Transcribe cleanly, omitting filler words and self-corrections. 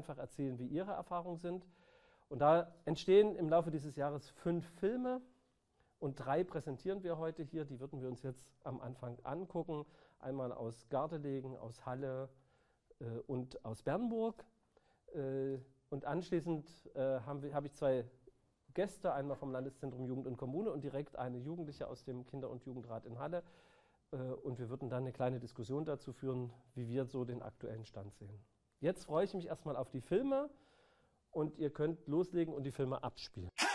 einfach erzählen, wie ihre Erfahrungen sind. Und da entstehen im Laufe dieses Jahres 5 Filme und 3 präsentieren wir heute hier. Die würden wir uns jetzt am Anfang angucken. Einmal aus Gardelegen, aus Halle und aus Bernburg. Und anschließend habe ich 2 Gäste, einmal vom Landeszentrum Jugend und Kommune und direkt eine Jugendliche aus dem Kinder- und Jugendrat in Halle. Und wir würden dann eine kleine Diskussion dazu führen, wie wir so den aktuellen Stand sehen. Jetzt freue ich mich erstmal auf die Filme und ihr könnt loslegen und die Filme abspielen.